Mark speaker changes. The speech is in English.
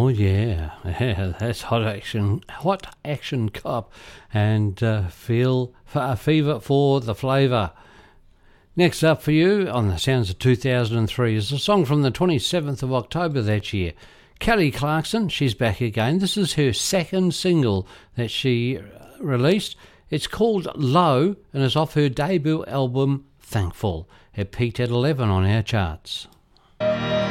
Speaker 1: Oh yeah, that's Hot Action Cop, and Feel a Fever for the Flavour. Next up for you on the Sounds of 2003 is a song from the 27th of October that year. Kelly Clarkson, she's back again. This is her second single that she released. It's called Low and is off her debut album Thankful. It peaked at 11 on our charts.